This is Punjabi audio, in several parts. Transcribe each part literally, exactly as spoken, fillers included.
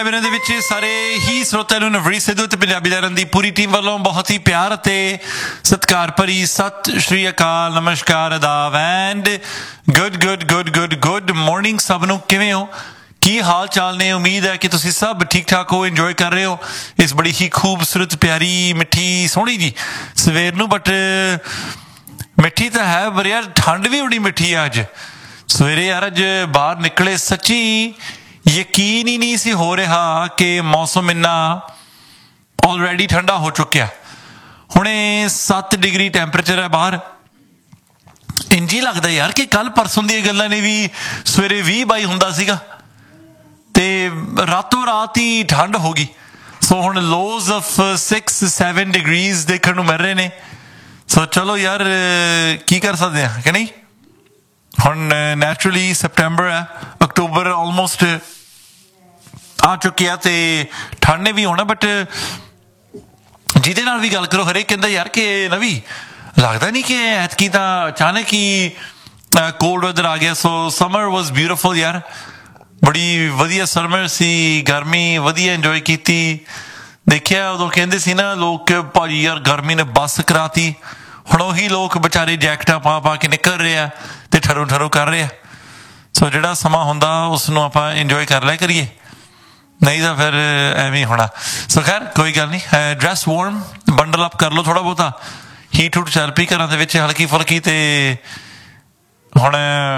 ਪੰਜਾਬੀ ਦੇ ਵਿੱਚ ਸਾਰੇ ਹੀ ਸਰੋਤਿਆਂ ਨੂੰ ਨਵਰੀਤ ਸਿੱਧੂ ਤੇ ਪੰਜਾਬੀ ਲਹਿਰਾਂ ਦੀ ਪੂਰੀ ਟੀਮ ਵੱਲੋਂ ਬਹੁਤ ਹੀ ਪਿਆਰ ਅਤੇ ਸਤਿਕਾਰ ਭਰੀ ਸਤਿ ਸ਼੍ਰੀ ਅਕਾਲ, ਨਮਸਕਾਰ, ਆਦਾਬ and good good good good good morning ਸਭ ਨੂੰ। ਕਿਵੇਂ ਹੋ, ਕੀ ਹਾਲ ਚਾਲ ਨੇ? ਉਮੀਦ ਹੈ ਕਿ ਤੁਸੀਂ ਸਭ ਠੀਕ ਠਾਕ ਹੋ, ਇੰਜੋਏ ਕਰ ਰਹੇ ਹੋ ਇਸ ਬੜੀ ਹੀ ਖੂਬਸੂਰਤ ਪਿਆਰੀ ਮਿੱਠੀ ਸੋਹਣੀ ਜੀ ਸਵੇਰ ਨੂੰ। ਬਟ ਮਿੱਠੀ ਤਾਂ ਹੈ ਪਰ ਯਾਰ ਠੰਡ ਵੀ ਬੜੀ ਮਿੱਠੀ ਆ ਅੱਜ ਸਵੇਰੇ। ਯਾਰ ਅੱਜ ਬਾਹਰ ਨਿਕਲੇ, ਸੱਚੀ ਯਕੀਨ ਹੀ ਨਹੀਂ ਸੀ ਹੋ ਰਿਹਾ ਕਿ ਮੌਸਮ ਇੰਨਾ ਆਲਰੇਡੀ ਠੰਡਾ ਹੋ ਚੁੱਕਿਆ। ਹੁਣੇ ਸੱਤ ਡਿਗਰੀ ਟੈਂਪਰੇਚਰ ਹੈ ਬਾਹਰ। ਇੰਝ ਹੀ ਲੱਗਦਾ ਯਾਰ ਕਿ ਕੱਲ ਪਰਸੋਂ ਦੀਆਂ ਗੱਲਾਂ ਨੇ ਵੀ ਸਵੇਰੇ ਵੀਹ ਬਾਈ ਹੁੰਦਾ ਸੀਗਾ ਤੇ ਰਾਤੋਂ ਰਾਤ ਹੀ ਠੰਡ ਹੋ ਗਈ। ਸੋ ਹੁਣ ਲੋਜ਼ ਆਫ ਸਿਕਸ ਸੈਵਨ ਡਿਗਰੀਜ਼ ਦੇਖਣ ਨੂੰ ਮਿਲ ਰਹੇ ਨੇ। ਸੋ ਚਲੋ ਯਾਰ ਕੀ ਕਰ ਸਕਦੇ ਹਾਂ ਕਿ ਨਹੀਂ। ਹੁਣ ਨੈਚੁਰਲੀ ਸੈਪਟੈਂਬਰ ਹੈ, ਅਕਤੂਬਰ ਆਲਮੋਸਟ ਆ ਚੁੱਕਿਆ ਤੇ ਠੰਡ ਨੇ ਵੀ ਹੋਣਾ। ਬਟ ਜਿਹਦੇ ਨਾਲ ਵੀ ਗੱਲ ਕਰੋ ਹਰੇਕ ਕਹਿੰਦਾ ਯਾਰ ਕਿ ਨਵੀਂ ਲੱਗਦਾ ਨਹੀਂ ਕਿ ਐਤਕੀ ਤਾਂ ਅਚਾਨਕ ਹੀ ਕੋਲਡ ਵੈਦਰ ਆ ਗਿਆ। ਸੋ ਸਮਰ ਵਾਜ਼ ਬਿਊਟੀਫੁਲ ਯਾਰ, ਬੜੀ ਵਧੀਆ ਸਮਰ ਸੀ, ਗਰਮੀ ਵਧੀਆ ਇੰਜੋਏ ਕੀਤੀ। ਦੇਖਿਆ ਉਦੋਂ ਕਹਿੰਦੇ ਸੀ ਨਾ ਲੋਕ ਭਾਜੀ ਯਾਰ ਗਰਮੀ ਨੇ ਬੱਸ ਕਰਾਤੀ। ਹੁਣ ਉਹੀ ਲੋਕ ਵਿਚਾਰੇ ਜੈਕਟਾਂ ਪਾ ਪਾ ਕੇ ਨਿਕਲ ਰਹੇ ਆ ਤੇ ਠਰੋ ਠਰੋ ਕਰ ਰਹੇ ਆ। ਸੋ ਜਿਹੜਾ ਸਮਾਂ ਹੁੰਦਾ ਉਸ ਨੂੰ ਆਪਾਂ ਇੰਜੋਏ ਕਰ ਲਿਆ ਕਰੀਏ, ਨਹੀਂ ਤਾਂ ਫਿਰ ਐਵੇਂ ਹੋਣਾ। ਸੋ ਖੈਰ ਕੋਈ ਗੱਲ ਨਹੀਂ, ਡਰੈਸ ਵਾਰਮ, ਬੰਡਲ ਅਪ ਕਰ ਲਓ ਥੋੜ੍ਹਾ ਬਹੁਤਾ। ਹੀਟ ਹੂਟ ਚੱਲ ਪਈ ਘਰਾਂ ਦੇ ਵਿੱਚ ਹਲਕੀ ਫੁਲਕੀ। ਤੇ ਹੁਣ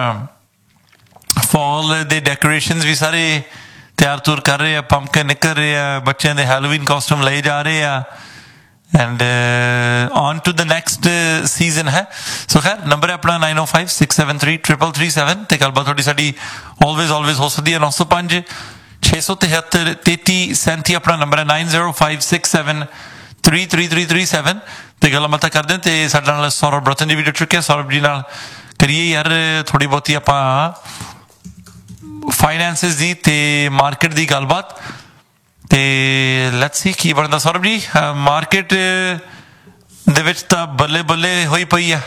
ਫਾਲ ਦੇ ਡੈਕੋਰੇਸ਼ਨਸ ਵੀ ਸਾਰੇ ਤਿਆਰ ਤੁਰ ਕਰ ਰਹੇ ਆ, ਪੰਪਕਿਨ ਨਿਕਲ ਰਹੇ ਆ, ਬੱਚਿਆਂ ਦੇ ਹੈਲੋਵੀਨ ਕਾਸਟਿਊਮ ਲਏ ਜਾ ਰਹੇ ਆ and on to the next season ਹੈ। ਸੋ ਖੈਰ ਨੰਬਰ ਹੈ ਆਪਣਾ ਨਾਈਨ ਓ five six seven three triple three seven ਤੇ ਗੱਲਬਾਤ ਤੁਹਾਡੀ ਸਾਡੀ ਆਲਵੇਜ਼ ਆਲਵੇਜ਼ ਹੋ ਸਕਦੀ ਹੈ ਨੌ ਸੌ ਪੰਜ ਛੇ ਸੌ ਤਿਹੱਤਰ ਤੇਤੀ ਸੈਂਤੀ ਆਪਣਾ ਨੰਬਰ ਹੈ nine zero five six seven three three three three seven ਤੇ ਗੱਲਾਂ ਬਾਤਾਂ ਕਰਦੇ ਤੇ ਸਾਡੇ ਨਾਲ ਸੌਰਵ ਬਰਤਨ ਜੀ ਵੀ ਜੁੜ ਚੁੱਕੇ। ਸੌਰਵ ਜੀ ਨਾਲ ਕਰੀਏ ਯਾਰ ਥੋੜ੍ਹੀ ਬਹੁਤੀ ਆਪਾਂ ਫਾਈਨੈਂਸਿਸ ਦੀ ਤੇ ਮਾਰਕੀਟ ਦੀ ਗੱਲਬਾਤ ਤੇ ਲੈਟਸ ਸੀ ਕੀ ਬਣਦਾ। ਸੌਰਵ ਜੀ ਮਾਰਕੀਟ ਦੇ ਵਿੱਚ ਤਾਂ ਬੱਲੇ ਬੱਲੇ ਹੋਈ ਪਈ ਆ।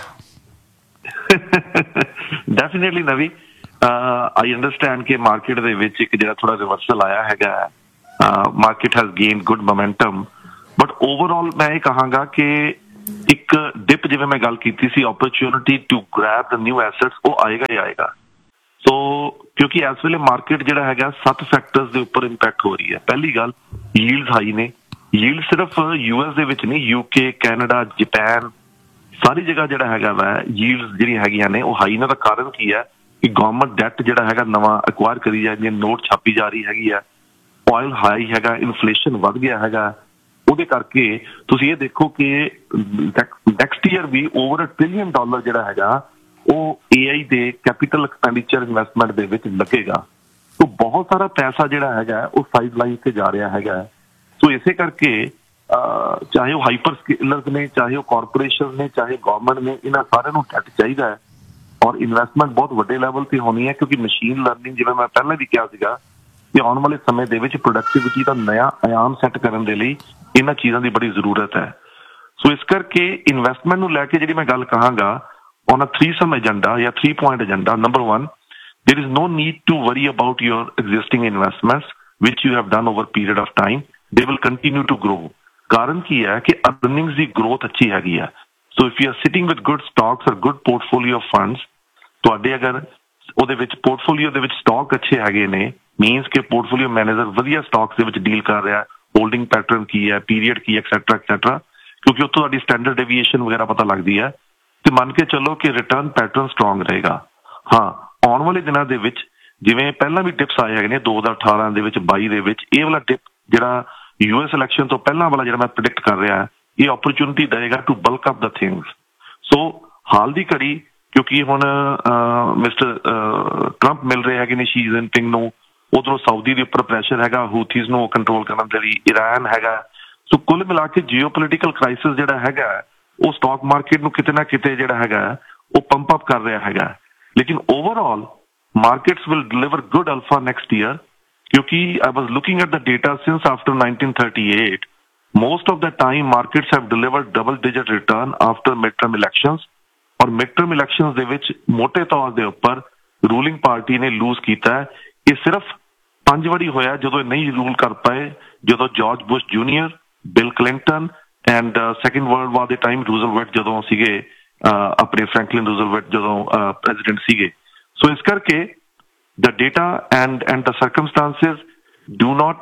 ਡੈਫੀਨੇਟਲੀ ਨਵੀ ਆਈ ਅੰਡਰਸਟੈਂਡ ਕਿ ਮਾਰਕੀਟ ਦੇ ਵਿੱਚ ਇੱਕ ਜਿਹੜਾ ਥੋੜਾ ਰਿਵਰਸਲ ਆਇਆ ਹੈਗਾ, market has gained good momentum. But overall ਮੈਂ ਇਹ ਕਹਾਂਗਾ ਕਿ ਇੱਕ ਡਿਪ ਜਿਵੇਂ ਮੈਂ ਗੱਲ ਕੀਤੀ ਸੀ, opportunity to grab the new assets, ਉਹ ਆਏਗਾ ਹੀ ਆਏਗਾ। ਸੋ ਕਿਉਂਕਿ ਇਸ ਵੇਲੇ ਮਾਰਕੀਟ ਜਿਹੜਾ ਹੈਗਾ ਸੱਤ ਫੈਕਟਰਸ ਦੇ ਉੱਪਰ ਇੰਪੈਕਟ ਹੋ ਰਹੀ ਹੈ। ਪਹਿਲੀ ਗੱਲ, ਯੀਲਡਸ ਹਾਈ ਨੇ। ਯੀਲਡ ਸਿਰਫ ਯੂ ਐਸ ਦੇ ਵਿੱਚ ਨਹੀਂ, ਯੂਕੇ, ਕੈਨੇਡਾ, ਜਾਪਾਨ, ਸਾਰੀ ਜਗ੍ਹਾ ਜਿਹੜਾ ਹੈਗਾ ਵਾ ਯੀਲਡਸ ਜਿਹੜੀਆਂ ਹੈਗੀਆਂ ਨੇ ਉਹ ਹਾਈ ਨੇ। ਦਾ ਕਾਰਨ ਕੀ ਹੈ ਕਿ ਗਵਰਨਮੈਂਟ ਡੈਟ ਜਿਹੜਾ ਹੈਗਾ ਨਵਾਂ ਐਕਵਾਇਰ ਕਰੀ ਜਾਂਦੀ ਹੈ, ਨੋਟ ਛਾਪੀ ਜਾ ਰਹੀ ਹੈਗੀ ਆ, ਆਇਲ ਹਾਈ ਹੈਗਾ, ਇਨਫਲੇਸ਼ਨ ਵੱਧ ਗਿਆ ਹੈਗਾ। ਉਹਦੇ ਕਰਕੇ ਤੁਸੀਂ ਇਹ ਦੇਖੋ ਕਿ ਨੈਕਸਟ ਈਅਰ ਵੀ ਓਵਰ ਟ੍ਰਿਲੀਅਨ ਡਾਲਰ ਜਿਹੜਾ ਹੈਗਾ ਉਹ ਏ ਆਈ ਦੇ ਕੈਪੀਟਲ ਐਕਸਪੈਂਡੀਚਰ ਇਨਵੈਸਟਮੈਂਟ ਦੇ ਵਿੱਚ ਲੱਗੇਗਾ। ਸੋ ਬਹੁਤ ਸਾਰਾ ਪੈਸਾ ਜਿਹੜਾ ਹੈਗਾ ਉਹ ਸਾਈਡ ਲਾਈਨ ਤੇ ਜਾ ਰਿਹਾ ਹੈਗਾ। ਸੋ ਇਸੇ ਕਰਕੇ ਚਾਹੇ ਉਹ ਹਾਈਪਰ ਸਕਿਲਰਸ ਨੇ, ਚਾਹੇ ਉਹ ਕਾਰਪੋਰੇਸ਼ਨ ਨੇ, ਚਾਹੇ ਗਵਰਨਮੈਂਟ ਨੇ, ਇਹਨਾਂ ਸਾਰਿਆਂ ਨੂੰ ਡੈਟ ਚਾਹੀਦਾ ਹੈ ਔਰ ਇਨਵੈਸਟਮੈਂਟ ਬਹੁਤ ਵੱਡੇ ਲੈਵਲ ਤੇ ਹੋਣੀ ਹੈ। ਕਿਉਂਕਿ ਮਸ਼ੀਨ ਲਰਨਿੰਗ, ਜਿਵੇਂ ਮੈਂ ਪਹਿਲਾਂ ਵੀ ਕਿਹਾ ਸੀਗਾ, ਕਿ ਆਉਣ ਵਾਲੇ ਸਮੇਂ ਦੇ ਵਿੱਚ ਪ੍ਰੋਡਕਟੀਵਿਟੀ ਦਾ ਨਇਆ ਆਯਾਮ ਸੈੱਟ ਕਰਨ ਦੇ ਲਈ ਇਹਨਾਂ ਚੀਜ਼ਾਂ ਦੀ ਬੜੀ ਜ਼ਰੂਰਤ ਹੈ। ਸੋ ਇਸ ਕਰਕੇ ਇਨਵੈਸਟਮੈਂਟ ਨੂੰ ਲੈ ਕੇ ਜਿਹੜੀ ਮੈਂ ਗੱਲ ਕਹਾਂਗਾ on a threesome agenda ਜਾਂ three point agenda, number one, there is no need to worry about your existing investments which you have done over a period of time. They will continue to grow. ਕਾਰਨ ਕੀ ਹੈ ਕਿ earnings ਦੀ growth ਅੱਛੀ ਹੈਗੀ ਆ। So if you are sitting with good stocks or good portfolio of funds, ਤੁਹਾਡੇ ਅਗਰ ਉਹਦੇ ਵਿੱਚ ਪੋਰਟਫੋਲੀਓ ਦੇ ਵਿੱਚ ਸਟਾਕ ਅੱਛੇ ਹੈਗੇ ਨੇ, ਮੀਨਸ ਕਿ ਪੋਰਟਫੋਲੀਓ ਮੈਨੇਜਰ ਵਧੀਆ ਸਟਾਕਸ ਦੇ ਵਿੱਚ ਡੀਲ ਕਰ ਰਿਹਾ, ਹੋਲਡਿੰਗ ਪੈਟਰਨ ਕੀ ਹੈ, ਪੀਰੀਅਡ ਕੀ, ਐਕਸੈਟਰਾ ਐਕਸੈਟਰਾ, ਕਿਉਂਕਿ ਉੱਥੋਂ ਤੁਹਾਡੀ ਸਟੈਂਡਰਡ ਡੇਵੀਏਸ਼ਨ ਵਗੈਰਾ ਪਤਾ ਲੱਗਦੀ ਹੈ ਤੇ ਮੰਨ ਕੇ ਚੱਲੋ ਕਿ ਰਿਟਰਨ ਪੈਟਰਨ ਸਟਰੋਂਗ ਰਹੇਗਾ। ਹਾਂ, ਆਉਣ ਵਾਲੇ ਦਿਨਾਂ ਦੇ ਵਿੱਚ ਜਿਵੇਂ ਪਹਿਲਾਂ ਵੀ ਟਿਪਸ ਆਏ ਹੈਗੇ ਨੇ ਦੋ ਹਜ਼ਾਰ ਅਠਾਰਾਂ ਦੇ ਵਿੱਚ, ਬਾਈ ਦੇ ਵਿੱਚ, ਇਹ ਵਾਲਾ ਟਿਪ ਜਿਹੜਾ ਯੂ ਐਸ ਇਲੈਕਸ਼ਨ ਤੋਂ ਪਹਿਲਾਂ ਵਾਲਾ ਜਿਹੜਾ ਮੈਂ ਪ੍ਰਿਡਿਕਟ ਕਰ ਰਿਹਾ, ਇਹ ਓਪਰਚੁਨਿਟੀ ਦੇਗਾ to bulk up the things. ਸੋ ਹਾਲ ਦੀ ਘੜੀ ਕਿਉਂਕਿ ਹੁਣ ਮਿਸਟਰ ਟਰੰਪ ਮਿਲ ਰਹੇ ਹੈਗੇ ਨੇ ਸ਼ੀ ਜਿਨਪਿੰਗ ਨੂੰ, ਉਧਰੋਂ ਸਾਊਦੀ ਦੇ ਉੱਪਰ ਪ੍ਰੈਸ਼ਰ ਹੈਗਾ ਹੂਥੀਜ਼ ਨੂੰ ਕੰਟਰੋਲ ਕਰਨ ਦੇ ਲਈ, ਇਰਾਨ ਹੈਗਾ। ਸੋ ਕੁੱਲ ਮਿਲਾ ਕੇ ਜੀਓ ਪੋਲੀਟੀਕਲ ਕ੍ਰਾਈਸਿਸ ਜਿਹੜਾ ਹੈਗਾ ਉਹ ਸਟਾਕ ਮਾਰਕੀਟ ਨੂੰ ਕਿਤੇ ਨਾ ਕਿਤੇ ਜਿਹੜਾ ਹੈਗਾ ਉਹ ਪੰਪ ਅਪ ਕਰ ਰਿਹਾ ਹੈਗਾ। ਲੇਕਿਨ overall markets will deliver good alpha next year, ਕਿਉਂਕਿ ਆਈ ਵਾਜ਼ looking at the data since after nineteen thirty eight, most of the time markets have delivered double digit return after midterm elections, ਔਰ midterm elections ਦੇ ਵਿੱਚ ਮੋਟੇ ਤੌਰ ਦੇ ਉੱਪਰ ਰੂਲਿੰਗ ਪਾਰਟੀ ਨੇ ਲੂਜ਼ ਕੀਤਾ ਹੈ। ਇਹ ਸਿਰਫ ਪੰਜ ਵਾਰੀ ਹੋਇਆ ਜਦੋਂ ਇਹ ਨਹੀਂ ਰੂਲ ਕਰ ਪਾਏ, ਜਦੋਂ George Bush junior, bill Clinton and second world war ਦੇ ਟਾਈਮ ਰੂਜ਼ਵੈਲਟ ਜਦੋਂ ਸੀਗੇ, ਆਪਣੇ ਫਰੈਂਕਲਿਨ ਰੂਜ਼ਵੈਲਟ ਜਦੋਂ ਪ੍ਰੈਜ਼ੀਡੈਂਟ ਸੀਗੇ। ਸੋ ਇਸ ਕਰਕੇ ਦ data and and the ਸਰਕਮਸਟਾਂਸਿਸ do not